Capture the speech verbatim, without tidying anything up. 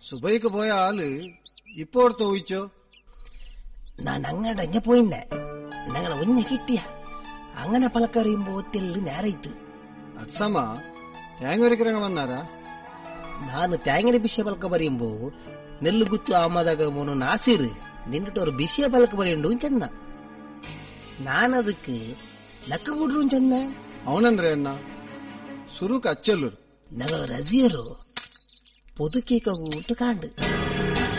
സുബൈക്ക് പോയ ആള് ഇപ്പോഴത്തെ ഊഹിച്ചോ? ഞാൻ അങ്ങടഞ്ഞ പോയിന്നെ ഞങ്ങളെ ഒഞ്ഞ കിട്ടിയ അങ്ങനെ പലക്കറിയുമ്പോ തെല്ല് നേരയിത്ത് അച്ഛമ്മ തേങ്ങ ഒരിക്കരങ്ങ വന്നാരാ? ನಾನು ತ್ಯಾಂಗಿನ ವಿಷಯ ಪಲಕ ಬರೆಯುಂಬೋ ನೆಲ್ಲು ಗುತ್ತು ಆಮದಾಗ ಮೋನು ನಾಸಿರ್ ನಿಂದಿಟ್ಟು ಅವ್ರ ವಿಷಯ ಪಲಕ ಬರೆಯುಂಡು ಚೆನ್ನ ನಾನು ಅದಕ್ಕೆ ಲೆಕ್ಕ ಕೊಡ್ರು ಚೆನ್ನ. ಅವನಂದ್ರೆ ಅನ್ನ ಸುರುಕ್ ಅಚ್ಚಲ್ಲೂರು ನಗ ರಜಿಯರು పొదుకేక ఊట కాండు